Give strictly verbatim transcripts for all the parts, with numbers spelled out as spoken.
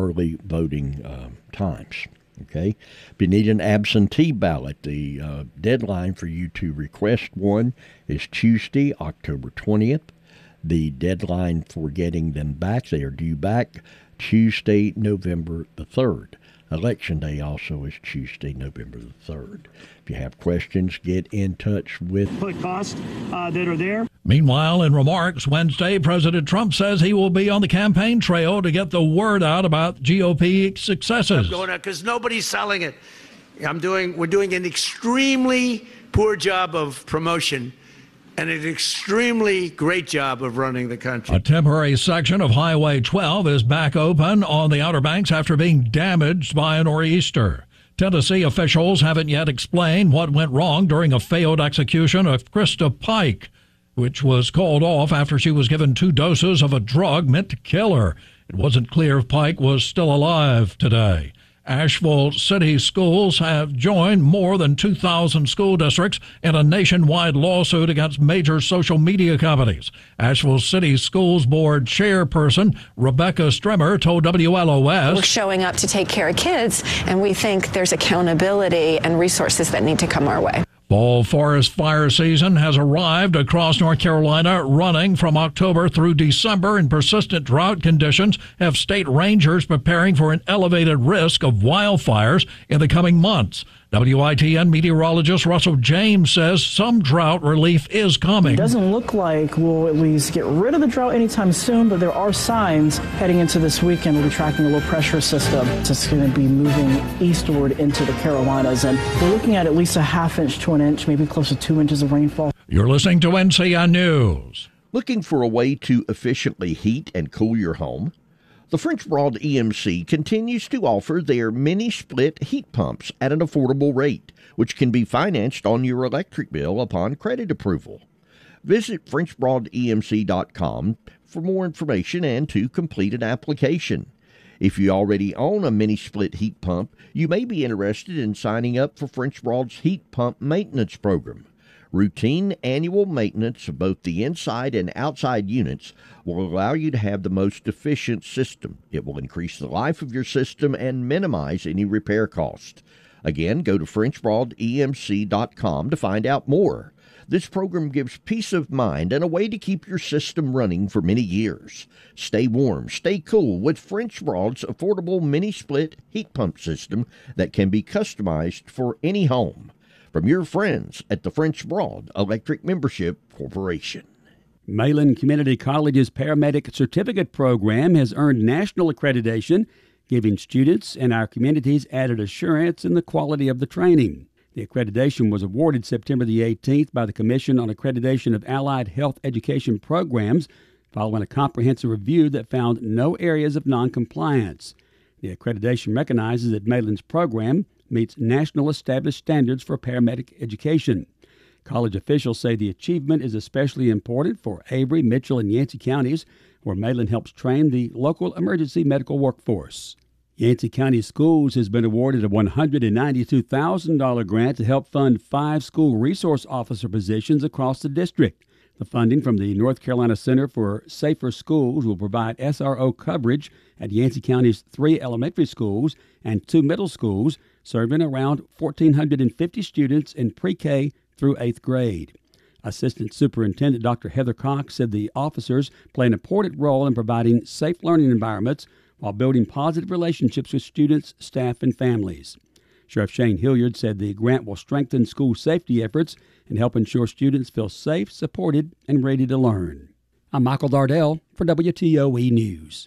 early voting uh, times. Okay, if you need an absentee ballot, the uh, deadline for you to request one is Tuesday, October twentieth. The deadline for getting them back, they are due back Tuesday, November the third. Election day also is Tuesday, November the third. If you have questions, get in touch with costs uh, that are there. Meanwhile, in remarks Wednesday, President Trump says he will be on the campaign trail to get the word out about G O P successes. I'm going out because nobody's selling it. I'm doing. We're doing an extremely poor job of promotion and an extremely great job of running the country. A temporary section of Highway twelve is back open on the Outer Banks after being damaged by a nor'easter. Tennessee officials haven't yet explained what went wrong during a failed execution of Krista Pike, which was called off after she was given two doses of a drug meant to kill her. It wasn't clear if Pike was still alive today. Asheville City Schools have joined more than two thousand school districts in a nationwide lawsuit against major social media companies. Asheville City Schools Board Chairperson Rebecca Strimmer told W L O S, "We're showing up to take care of kids, and we think there's accountability and resources that need to come our way." Fall forest fire season has arrived across North Carolina, running from October through December, and persistent drought conditions have state rangers preparing for an elevated risk of wildfires in the coming months. W I T N meteorologist Russell James says some drought relief is coming. It doesn't look like we'll at least get rid of the drought anytime soon, but there are signs heading into this weekend. We'll be tracking a low pressure system. It's going to be moving eastward into the Carolinas, and we're looking at at least a half inch to an inch, maybe close to two inches of rainfall. You're listening to N C N News. Looking for a way to efficiently heat and cool your home? The French Broad E M C continues to offer their mini-split heat pumps at an affordable rate, which can be financed on your electric bill upon credit approval. Visit French Broad E M C dot com for more information and to complete an application. If you already own a mini-split heat pump, you may be interested in signing up for French Broad's heat pump maintenance program. Routine annual maintenance of both the inside and outside units will allow you to have the most efficient system. It will increase the life of your system and minimize any repair cost. Again, go to French Broad E M C dot com to find out more. This program gives peace of mind and a way to keep your system running for many years. Stay warm, stay cool with French Broad's affordable mini-split heat pump system that can be customized for any home. From your friends at the French Broad Electric Membership Corporation. Malin Community College's Paramedic Certificate Program has earned national accreditation, giving students and our communities added assurance in the quality of the training. The accreditation was awarded September the eighteenth by the Commission on Accreditation of Allied Health Education Programs, following a comprehensive review that found no areas of noncompliance. The accreditation recognizes that Malin's program meets national established standards for paramedic education. College officials say the achievement is especially important for Avery, Mitchell, and Yancey counties, where Malin helps train the local emergency medical workforce. Yancey County Schools has been awarded a one hundred ninety-two thousand dollars grant to help fund five school resource officer positions across the district. The funding from the North Carolina Center for Safer Schools will provide S R O coverage at Yancey County's three elementary schools and two middle schools, serving around one thousand four hundred fifty students in pre-K through eighth grade. Assistant Superintendent Doctor Heather Cox said the officers play an important role in providing safe learning environments while building positive relationships with students, staff, and families. Sheriff Shane Hilliard said the grant will strengthen school safety efforts and help ensure students feel safe, supported, and ready to learn. I'm Michael Dardell for W T O E News.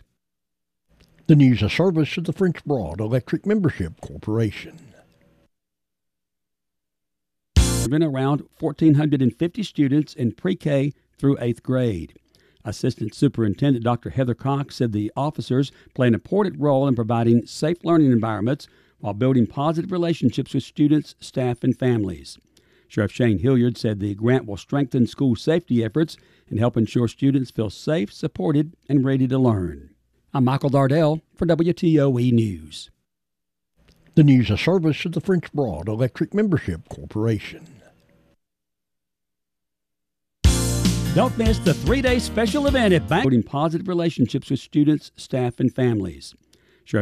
The news is a service of the French Broad Electric Membership Corporation. Been around one thousand four hundred fifty students in pre-K through eighth grade. Assistant Superintendent Doctor Heather Cox said the officers play an important role in providing safe learning environments while building positive relationships with students, staff, and families. Sheriff Shane Hilliard said the grant will strengthen school safety efforts and help ensure students feel safe, supported, and ready to learn. I'm Michael Dardell for W T O E News. The news is a service of the French Broad Electric Membership Corporation. Don't miss the three-day special event at Bank, building positive relationships with students, staff, and families.